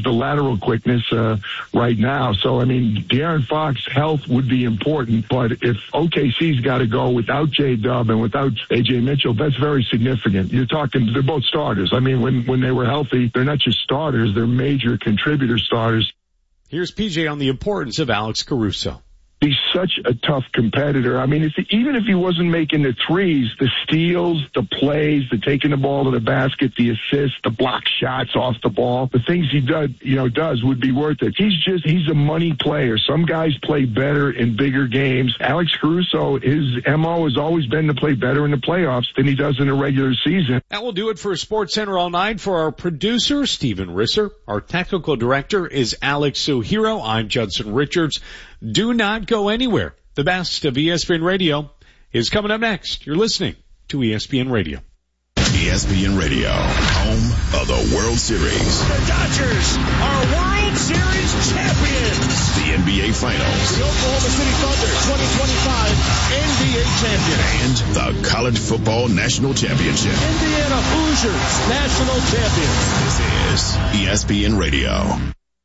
the lateral quickness right now. So, I mean, De'Aaron Fox health would be important, but if OKC's got to go without J-Dub and without A.J. Mitchell, that's very significant. You're talking, they're both starters. I mean, when they were healthy, they're not just starters, they're major contributor starters. Here's PJ on the importance of Alex Caruso. He's such a tough competitor. I mean, even if he wasn't making the threes, the steals, the plays, the taking the ball to the basket, the assists, the block shots off the ball, the things he does would be worth it. He's a money player. Some guys play better in bigger games. Alex Caruso, his MO has always been to play better in the playoffs than he does in the regular season. That will do it for SportsCenter All Night. For our producer, Stephen Risser, our technical director is Alex Suhiro. I'm Judson Richards. Do not go anywhere. The best of ESPN Radio is coming up next. You're listening to ESPN Radio. ESPN Radio, home of the World Series. The Dodgers are World Series champions. The NBA Finals. The Oklahoma City Thunder 2025 NBA champion. And the College Football National Championship. Indiana Hoosiers national champions. This is ESPN Radio.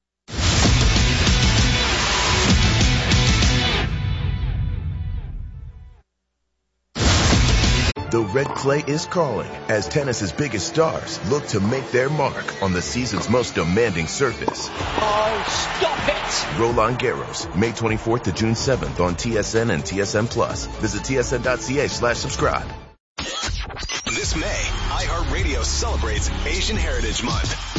The red clay is calling as tennis's biggest stars look to make their mark on the season's most demanding surface. Oh, stop it! Roland Garros, May 24th to June 7th on TSN and TSN Plus. Visit tsn.ca/subscribe. This May, iHeartRadio celebrates Asian Heritage Month.